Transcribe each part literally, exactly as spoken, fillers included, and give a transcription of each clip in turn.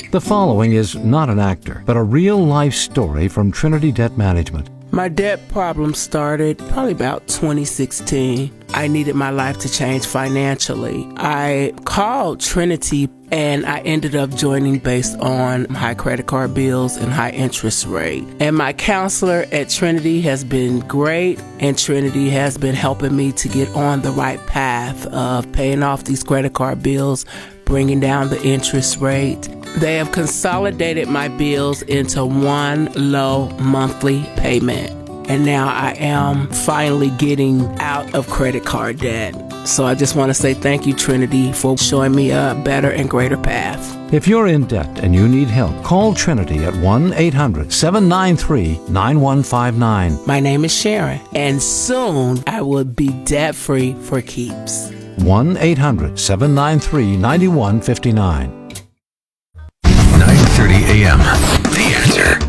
The following is not an actor, but a real-life story from Trinity Debt Management. My debt problem started probably about twenty sixteen. I needed my life to change financially. I called Trinity and I ended up joining based on high credit card bills and high interest rate. And my counselor at Trinity has been great, and Trinity has been helping me to get on the right path of paying off these credit card bills, bringing down the interest rate. They have consolidated my bills into one low monthly payment. And now I am finally getting out of credit card debt. So I just want to say thank you, Trinity, for showing me a better and greater path. If you're in debt and you need help, call Trinity at one eight hundred seven nine three nine one five nine. My name is Sharon, and soon I will be debt-free for keeps. one eight hundred seven nine three nine one five nine. nine thirty a.m. The Answer.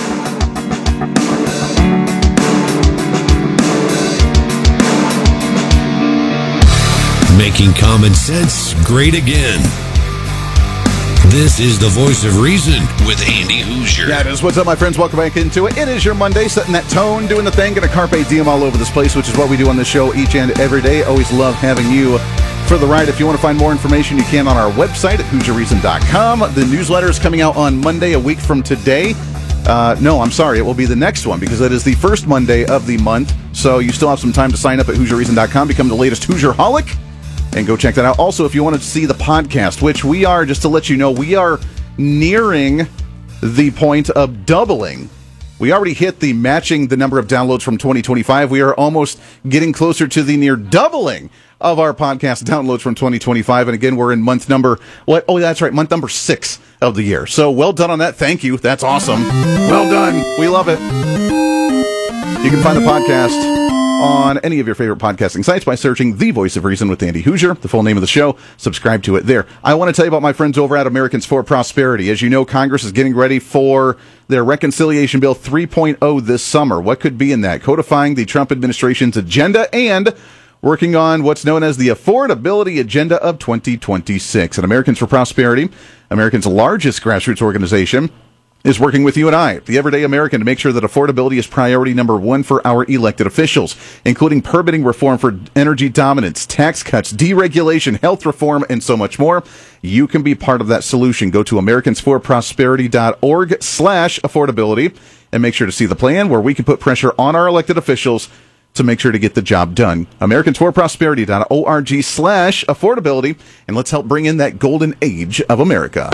Making common sense great again. This is the Voice of Reason with Andy Hoosier. Yeah, it is. What's up, my friends? Welcome back into it. It is your Monday, setting that tone, doing the thing, getting a carpe diem all over this place, which is what we do on this show each and every day. Always love having you for the ride. If you want to find more information, you can on our website at hoosier reason dot com. The newsletter is coming out on Monday, a week from today. Uh, no, I'm sorry. It will be the next one because it is the first Monday of the month. So you still have some time to sign up at hoosier reason dot com, become the latest Hoosier-holic, and go check that out. Also, if you want to see the podcast, which we are, just to let you know, we are nearing the point of doubling. We already hit the matching the number of downloads from twenty twenty-five. We are almost getting closer to the near doubling of our podcast downloads from twenty twenty-five. And again, we're in month number, what? Oh, that's right, month number six of the year. So well done on that. Thank you. That's awesome. Well done. We love it. You can find the podcast on any of your favorite podcasting sites by searching The Voice of Reason with Andy Hoosier, the full name of the show. Subscribe to it there. I want to tell you about my friends over at Americans for Prosperity. As you know, Congress is getting ready for their Reconciliation Bill three point oh this summer. What could be in that? Codifying the Trump administration's agenda and working on what's known as the Affordability Agenda of twenty twenty-six. And Americans for Prosperity, America's largest grassroots organization, is working with you and I, the everyday American, to make sure that affordability is priority number one for our elected officials, including permitting reform for energy dominance, tax cuts, deregulation, health reform, and so much more. You can be part of that solution. Go to americans for prosperity dot org slash affordability and make sure to see the plan where we can put pressure on our elected officials to make sure to get the job done. americans for prosperity dot org slash affordability, and let's help bring in that golden age of America.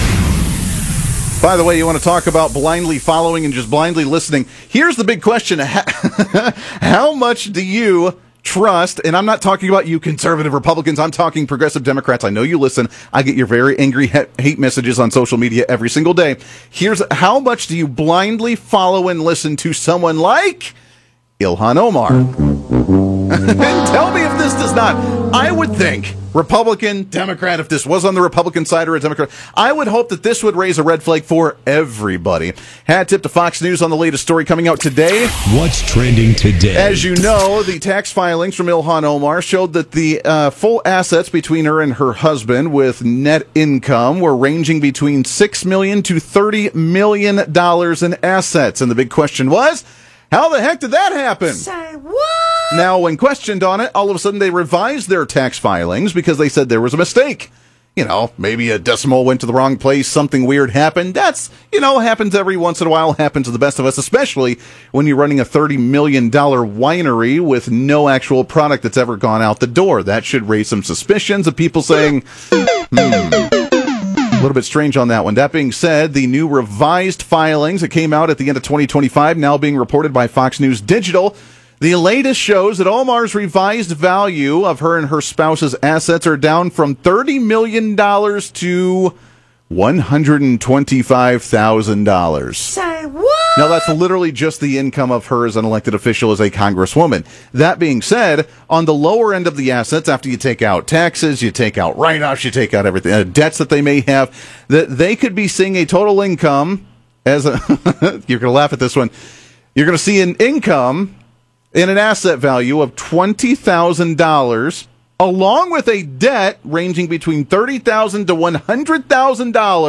By the way, you want to talk about blindly following and just blindly listening. Here's the big question. How much do you trust? And I'm not talking about you conservative Republicans. I'm talking progressive Democrats. I know you listen. I get your very angry hate messages on social media every single day. Here's how much do you blindly follow and listen to someone like Ilhan Omar? And tell me if this does not. I would think Republican, Democrat, if this was on the Republican side or a Democrat, I would hope that this would raise a red flag for everybody. Hat tip to Fox News on the latest story coming out today. What's trending today? As you know, the tax filings from Ilhan Omar showed that the uh, full assets between her and her husband with net income were ranging between six million dollars to thirty million dollars in assets. And the big question was, how the heck did that happen? Say what? Now, when questioned on it, all of a sudden they revised their tax filings because they said there was a mistake. You know, maybe a decimal went to the wrong place, something weird happened. That's, you know, happens every once in a while, happens to the best of us, especially when you're running a thirty million dollars winery with no actual product that's ever gone out the door. That should raise some suspicions of people saying, hmm. A little bit strange on that one. That being said, the new revised filings that came out at the end of twenty twenty-five, now being reported by Fox News Digital. The latest shows that Omar's revised value of her and her spouse's assets are down from thirty million dollars to one hundred twenty-five thousand dollars. Say what? Now, that's literally just the income of her as an elected official as a congresswoman. That being said, on the lower end of the assets, after you take out taxes, you take out write-offs, you take out everything, uh, debts that they may have, that they could be seeing a total income as a, you're going to laugh at this one, you're going to see an income in an asset value of twenty thousand dollars, along with a debt ranging between thirty thousand dollars to one hundred thousand dollars.